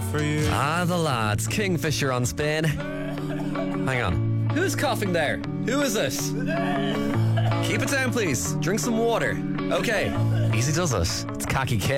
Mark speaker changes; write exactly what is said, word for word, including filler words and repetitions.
Speaker 1: for you.
Speaker 2: Ah, the lads. Kingfisher on spin. Hang on. Who's coughing there? Who is it? Keep it down, please. Drink some water. Okay. Easy does it. It's Khaki Kid.